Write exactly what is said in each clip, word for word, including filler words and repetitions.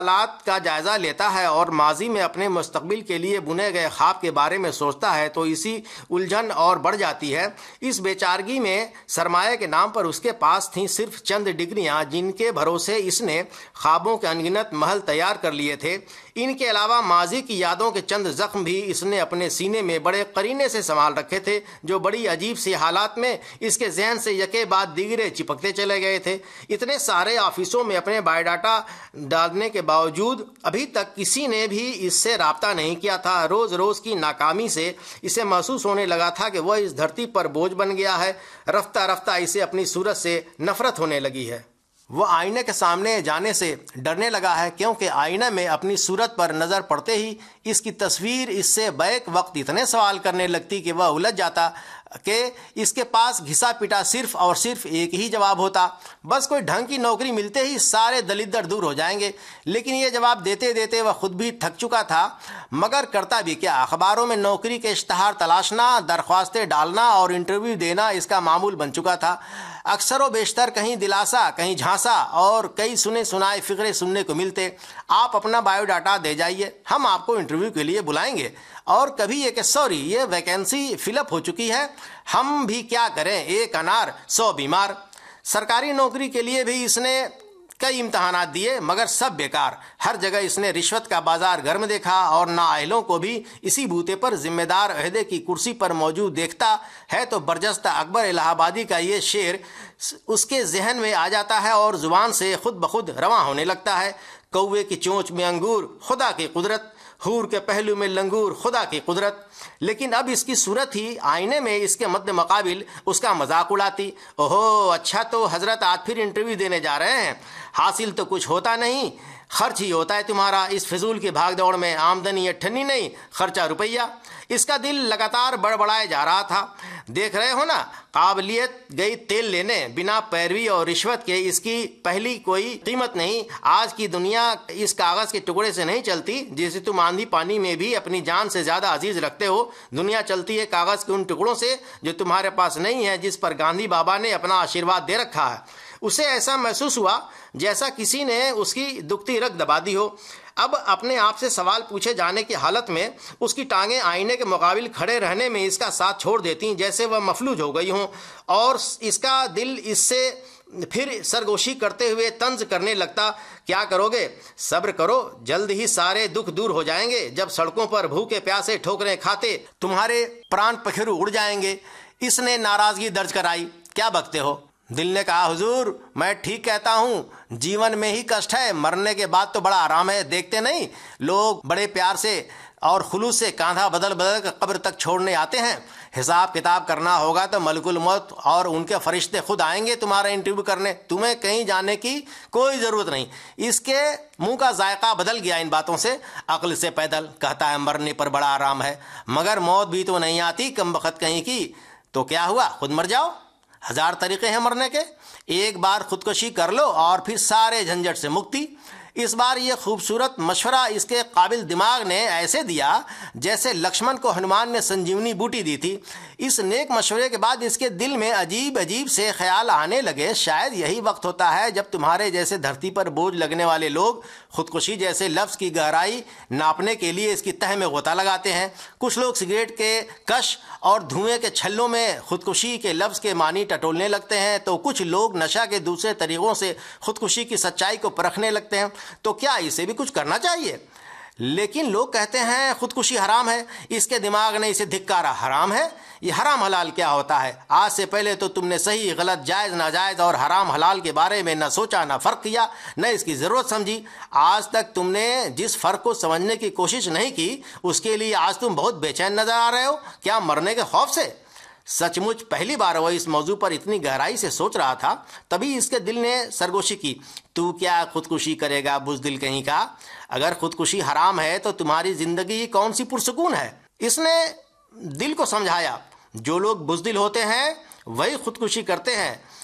حالات کا جائزہ لیتا ہے اور ماضی میں اپنے مستقبل کے لیے بنے گئے خواب کے بارے میں سوچتا ہے تو اسی الجھن اور بڑھ جاتی ہے۔ اس بیچارگی میں سرمایہ کے نام پر اس کے پاس تھیں صرف چند ڈگریاں جن کے بھروسے اس نے خوابوں کے انگنت محل تیار کر لیے تھے۔ ان کے علاوہ ماضی کی یادوں کے چند زخم بھی اس نے اپنے سینے میں بڑے قرینے سے سنبھال رکھے تھے، جو بڑی عجیب سی حالات میں اس کے ذہن سے یکے بعد دیگرے چپکتے چلے گئے تھے۔ اتنے سارے آفسوں میں اپنے بایو ڈاٹا ڈالنے کے باوجود ابھی تک کسی نے بھی اس سے رابطہ نہیں کیا تھا۔ روز روز کی ناکامی سے اسے محسوس ہونے لگا تھا کہ وہ اس دھرتی پر بوجھ بن گیا ہے۔ رفتہ رفتہ اسے اپنی صورت سے نفرت ہونے لگی ہے۔ وہ آئینے کے سامنے جانے سے ڈرنے لگا ہے، کیونکہ آئینہ میں اپنی صورت پر نظر پڑتے ہی اس کی تصویر اس سے بیک وقت اتنے سوال کرنے لگتی کہ وہ الجھ جاتا کہ اس کے پاس گھسا پٹا صرف اور صرف ایک ہی جواب ہوتا، بس کوئی ڈھنگ کی نوکری ملتے ہی سارے دلدر دور ہو جائیں گے۔ لیکن یہ جواب دیتے دیتے وہ خود بھی تھک چکا تھا، مگر کرتا بھی کیا؟ اخباروں میں نوکری کے اشتہار تلاشنا، درخواستیں ڈالنا اور انٹرویو دینا اس کا معمول بن چکا تھا۔ اکثر و بیشتر کہیں دلاسا، کہیں جھانسا اور کئی سنے سنائے فقرے سننے کو ملتے۔ آپ اپنا بایو ڈاٹا دے جائیے، ہم آپ کو انٹرویو کے لیے بلائیں گے۔ اور کبھی یہ کہ سوری یہ ویکینسی فل اپ ہو چکی ہے، ہم بھی کیا کریں، ایک انار سو بیمار۔ سرکاری نوکری کے لیے بھی اس نے کئی امتحانات دیے، مگر سب بیکار۔ ہر جگہ اس نے رشوت کا بازار گرم دیکھا اور نااہلوں کو بھی اسی بوتے پر ذمہ دار عہدے کی کرسی پر موجود دیکھتا ہے تو برجستہ اکبر الہ آبادی کا یہ شعر اس کے ذہن میں آ جاتا ہے اور زبان سے خود بخود رواں ہونے لگتا ہے۔ کوے کی چونچ میں انگور، خدا کی قدرت، حور کے پہلو میں لنگور، خدا کی قدرت۔ لیکن اب اس کی صورت ہی آئینے میں اس کے مد مقابل اس کا مذاق اڑاتی۔ اوہو اچھا تو حضرت آج پھر انٹرویو دینے جا رہے ہیں، حاصل تو کچھ ہوتا نہیں، خرچ ہی ہوتا ہے تمہارا اس فضول کی بھاگ دوڑ میں، آمدنی اٹھنی نہیں، خرچہ روپیہ۔ اس کا دل لگاتار بڑبڑائے جا رہا تھا۔ دیکھ رہے ہو نا، قابلیت گئی تیل لینے، بنا پیروی اور رشوت کے اس کی پہلی کوئی قیمت نہیں۔ آج کی دنیا اس کاغذ کے ٹکڑے سے نہیں چلتی جسے تم آندھی پانی میں بھی اپنی جان سے زیادہ عزیز رکھتے ہو۔ دنیا چلتی ہے کاغذ کے ان ٹکڑوں سے جو تمہارے پاس نہیں ہے، جس پر گاندھی بابا نے اپنا آشیرواد دے رکھا ہے۔ اسے ایسا محسوس ہوا جیسا کسی نے اس کی دکھتی رگ دبا دی ہو۔ اب اپنے آپ سے سوال پوچھے جانے کی حالت میں اس کی ٹانگیں آئینے کے مقابل کھڑے رہنے میں اس کا ساتھ چھوڑ دیتی، جیسے وہ مفلوج ہو گئی ہوں، اور اس کا دل اس سے پھر سرگوشی کرتے ہوئے طنز کرنے لگتا۔ کیا کرو گے؟ صبر کرو، جلد ہی سارے دکھ دور ہو جائیں گے۔ جب سڑکوں پر بھوکے پیاسے ٹھوکریں کھاتے تمہارے پران پکھرو اڑ جائیں گے۔ اس نے ناراضگی درج کرائی۔ کیا بکتے ہو؟ دل نے کہا، حضور میں ٹھیک کہتا ہوں، جیون میں ہی کشٹ ہے، مرنے کے بعد تو بڑا آرام ہے۔ دیکھتے نہیں لوگ بڑے پیار سے اور خلوص سے کاندھا بدل بدل کر قبر تک چھوڑنے آتے ہیں۔ حساب کتاب کرنا ہوگا تو ملک الموت اور ان کے فرشتے خود آئیں گے تمہارا انٹرویو کرنے، تمہیں کہیں جانے کی کوئی ضرورت نہیں۔ اس کے منہ کا ذائقہ بدل گیا ان باتوں سے۔ عقل سے پیدل کہتا ہے مرنے پر بڑا آرام ہے، مگر موت بھی تو نہیں آتی کم بخت کہیں کی، تو کیا ہوا، خود مر جاؤ۔ ہزار طریقے ہیں مرنے کے، ایک بار خودکشی کر لو اور پھر سارے جھنجھٹ سے مکتی۔ اس بار یہ خوبصورت مشورہ اس کے قابل دماغ نے ایسے دیا جیسے لکشمن کو ہنومان نے سنجیونی بوٹی دی تھی۔ اس نیک مشورے کے بعد اس کے دل میں عجیب عجیب سے خیال آنے لگے۔ شاید یہی وقت ہوتا ہے جب تمہارے جیسے دھرتی پر بوجھ لگنے والے لوگ خودکشی جیسے لفظ کی گہرائی ناپنے کے لیے اس کی تہ میں غوطہ لگاتے ہیں۔ کچھ لوگ سگریٹ کے کش اور دھوئیں کے چھلوں میں خودکشی کے لفظ کے معنی ٹٹولنے لگتے ہیں، تو کچھ لوگ نشہ کے دوسرے طریقوں سے خودکشی کی سچائی کو پرکھنے لگتے ہیں۔ تو کیا اسے بھی کچھ کرنا چاہیے؟ لیکن لوگ کہتے ہیں خودکشی حرام ہے۔ اس کے دماغ نے اسے دھکارا، حرام ہے؟ یہ حرام حلال کیا ہوتا ہے؟ آج سے پہلے تو تم نے صحیح غلط، جائز ناجائز اور حرام حلال کے بارے میں نہ سوچا، نہ فرق کیا، نہ اس کی ضرورت سمجھی۔ آج تک تم نے جس فرق کو سمجھنے کی کوشش نہیں کی اس کے لیے آج تم بہت بے چین نظر آ رہے ہو۔ کیا مرنے کے خوف سے؟ سچ مچ پہلی بار وہ اس موضوع پر اتنی گہرائی سے سوچ رہا تھا، تبھی اس کے دل نے سرگوشی کی۔ تو کیا خودکشی کرے گا بزدل کہیں کا؟ اگر خودکشی حرام ہے تو تمہاری زندگی کون سی پرسکون ہے؟ اس نے دل کو سمجھایا، جو لوگ بزدل ہوتے ہیں وہی خودکشی کرتے ہیں،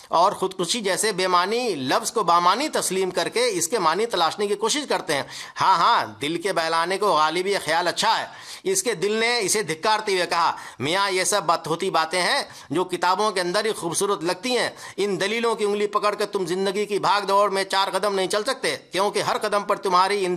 اور خودکشی جیسے بے معنی لفظ کو بامانی تسلیم کر کے اس کے معنی تلاشنے کی کوشش کرتے ہیں۔ ہاں ہاں دل کے بہلانے کو غالب یہ خیال اچھا ہے۔ اس کے دل نے اسے دھکارتے ہوئے کہا، میاں یہ سب بدھوتی باتیں ہیں جو کتابوں کے اندر ہی خوبصورت لگتی ہیں، ان دلیلوں کی انگلی پکڑ کر تم زندگی کی بھاگ دوڑ میں چار قدم نہیں چل سکتے، کیونکہ ہر قدم پر تمہاری